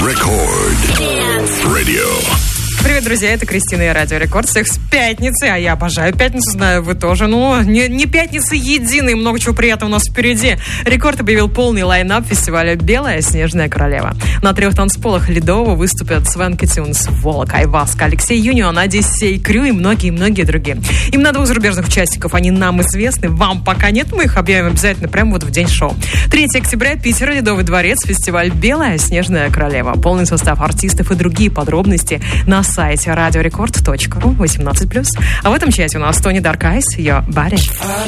Рекорд. Радио. Привет, друзья, это Кристина и Радио Рекорд. Всех с пятницы, а я обожаю пятницу, знаю, вы тоже. Но не пятница единой, много чего приятного у нас впереди. Рекорд объявил полный лайнап фестиваля «Белая снежная королева». На 3 танцполах Ледового выступят Свенки Тюнс, Волок, Айваска, Алексей Юнион, Одиссей, Крю и многие-многие другие. Имена 2 зарубежных участников, они нам известны, вам пока нет, мы их объявим обязательно прямо вот в день шоу. 3 октября, Питер, Ледовый дворец, фестиваль «Белая снежная королева». Полный состав артистов и другие подробности на сайте radiorecord.ru 18+. А в этом чате у нас Тони Дарк Айс, Your Body.